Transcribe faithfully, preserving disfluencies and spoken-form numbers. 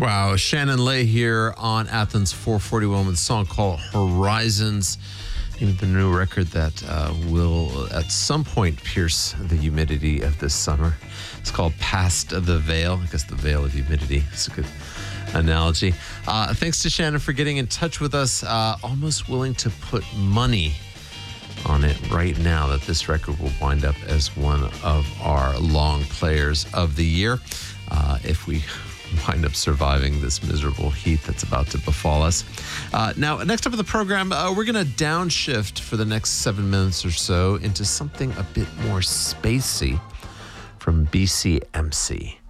Wow, Shannon Lay here on Athens four forty-one with a song called Horizons. Even the new record that uh, will at some point pierce the humidity of this summer. It's called Past the Veil. I guess the veil of humidity is a good analogy. Uh, thanks to Shannon for getting in touch with us. Uh, almost willing to put money on it right now that this record will wind up as one of our long players of the year. Uh, if we wind up surviving this miserable heat that's about to befall us. Uh, now, next up in the program, uh, we're going to downshift for the next seven minutes or so into something a bit more spacey from B C M C.